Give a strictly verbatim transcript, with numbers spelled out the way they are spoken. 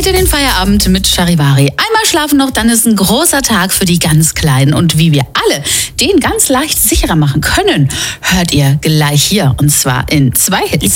ihr den Feierabend mit Charivari. Einmal schlafen noch, dann ist ein großer Tag für die ganz Kleinen. Und wie wir alle den ganz leicht sicherer machen können, hört ihr gleich hier. Und zwar in zwei Hits.